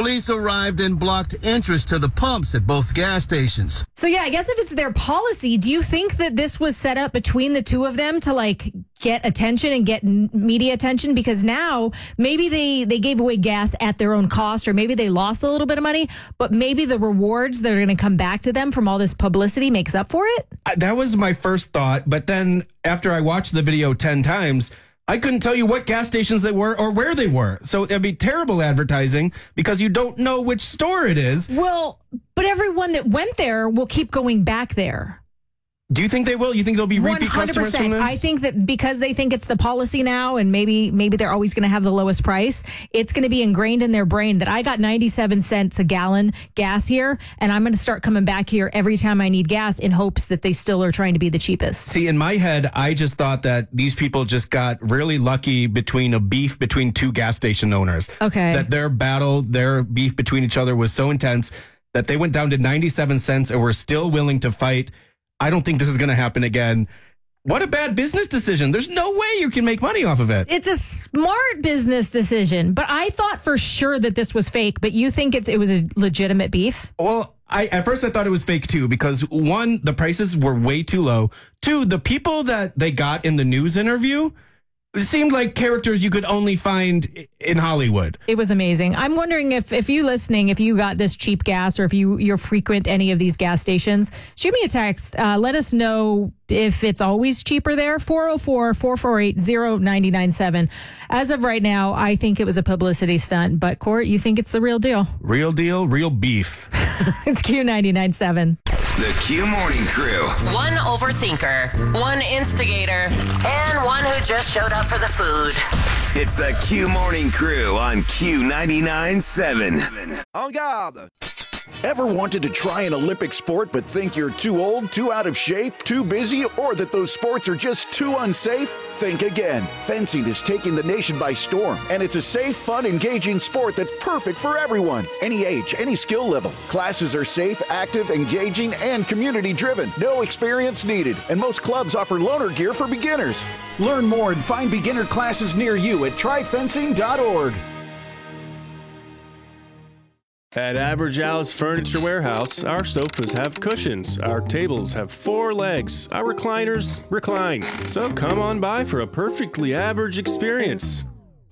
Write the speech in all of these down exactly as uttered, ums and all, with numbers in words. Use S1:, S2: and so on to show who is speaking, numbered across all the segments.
S1: Police arrived and blocked entrance to the pumps at both gas stations.
S2: So, yeah, I guess if it's their policy, do you think that this was set up between the two of them to, like, get attention and get media attention? Because now maybe they, they gave away gas at their own cost, or maybe they lost a little bit of money, but maybe the rewards that are going to come back to them from all this publicity makes up for it?
S3: That was my first thought, but then after I watched the video ten times, I couldn't tell you what gas stations they were or where they were. So it'd be terrible advertising because you don't know which store it is.
S2: Well, but everyone that went there will keep going back there.
S3: Do you think they will? You think there'll be repeat
S2: one hundred percent.
S3: customers from this?
S2: I think that because they think it's the policy now, and maybe maybe they're always going to have the lowest price, it's going to be ingrained in their brain that I got ninety-seven cents a gallon gas here, and I'm going to start coming back here every time I need gas in hopes that they still are trying to be the cheapest.
S3: See, in my head, I just thought that these people just got really lucky between a beef between two gas station owners.
S2: Okay.
S3: That their battle, their beef between each other was so intense that they went down to ninety-seven cents and were still willing to fight. I don't think this is going to happen again. What a bad business decision. There's no way you can make money off of it.
S2: It's a smart business decision, but I thought for sure that this was fake, but you think it's, it was a legitimate beef?
S3: Well, I at first I thought it was fake too, because one, the prices were way too low. Two, the people that they got in the news interview seemed like characters you could only find in Hollywood.
S2: It was amazing. I'm wondering if, if you listening, if you got this cheap gas or if you, you frequent any of these gas stations, shoot me a text. Uh, let us know if it's always cheaper there. four oh four, four four eight, oh nine nine seven. As of right now, I think it was a publicity stunt. But, Court, you think it's the real deal?
S3: Real deal, real beef.
S2: It's Q ninety-nine seven.
S4: The Q Morning Crew.
S5: One overthinker, one instigator, and one who just showed up for the food.
S4: It's the Q Morning Crew on Q ninety-nine seven.
S6: En garde. Ever wanted to try an Olympic sport but think you're too old, too out of shape, too busy, or that those sports are just too unsafe? Think again. Fencing is taking the nation by storm, and it's a safe, fun, engaging sport that's perfect for everyone. Any age, any skill level. Classes are safe, active, engaging, and community-driven. No experience needed, and most clubs offer loaner gear for beginners. Learn more and find beginner classes near you at try fencing dot org.
S7: At Average Al's Furniture Warehouse, our sofas have cushions, our tables have four legs, our recliners recline. So come on by for a perfectly average experience.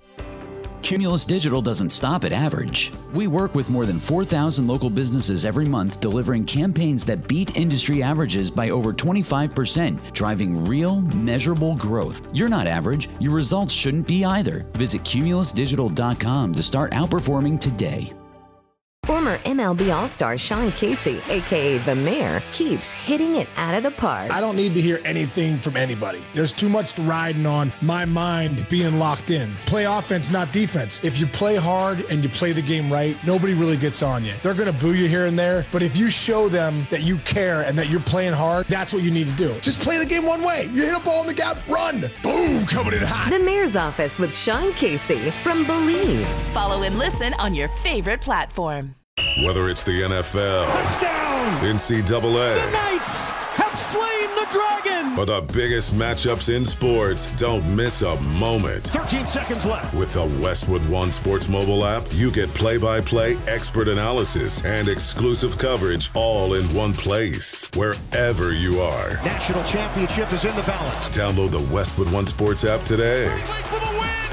S8: Cumulus Digital doesn't stop at average. We work with more than four thousand local businesses every month, delivering campaigns that beat industry averages by over twenty-five percent, driving real, measurable growth. You're not average. Your results shouldn't be either. Visit cumulus digital dot com to start outperforming today.
S9: Former M L B All-Star Sean Casey, a k a. The Mayor, keeps hitting it out of the park.
S10: I don't need to hear anything from anybody. There's too much riding on my mind being locked in. Play offense, not defense. If you play hard and you play the game right, nobody really gets on you. They're going to boo you here and there, but if you show them that you care and that you're playing hard, that's what you need to do. Just play the game one way. You hit a ball in the gap, run. Boom, coming in hot.
S9: The Mayor's Office with Sean Casey from Believe.
S11: Follow and listen on your favorite platform.
S12: Whether it's the N F L,
S13: touchdown,
S12: N C double A,
S13: the Knights have slain the dragon,
S12: or the biggest matchups in sports, don't miss a moment.
S13: thirteen seconds left.
S12: With the Westwood One Sports mobile app, you get play-by-play expert analysis and exclusive coverage all in one place, wherever you are.
S13: National championship is in the balance.
S12: Download the Westwood One Sports app today.
S13: For the win.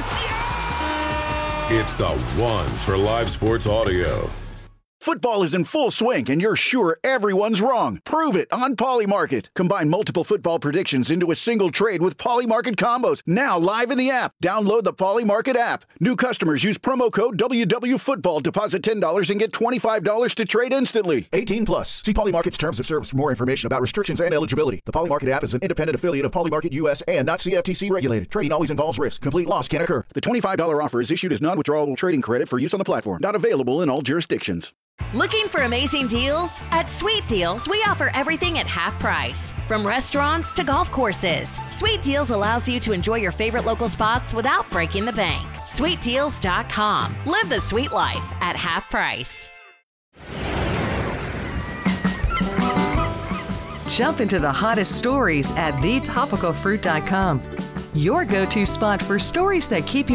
S13: Yeah!
S12: It's the one for live sports audio.
S6: Football is in full swing, and you're sure everyone's wrong. Prove it on Polymarket. Combine multiple football predictions into a single trade with Polymarket combos. Now live in the app. Download the Polymarket app. New customers use promo code W W Football. Deposit ten dollars and get twenty-five dollars to trade instantly. eighteen plus. See Polymarket's terms of service for more information about restrictions and eligibility. The Polymarket app is an independent affiliate of Polymarket U S and not C F T C regulated. Trading always involves risk. Complete loss can occur. The twenty-five dollars offer is issued as non-withdrawable trading credit for use on the platform. Not available in all jurisdictions.
S11: Looking for amazing deals? At Sweet Deals, we offer everything at half price. From restaurants to golf courses, Sweet Deals allows you to enjoy your favorite local spots without breaking the bank. sweet deals dot com. Live the sweet life at half price.
S14: Jump into the hottest stories at the topical fruit dot com. Your go-to spot for stories that keep you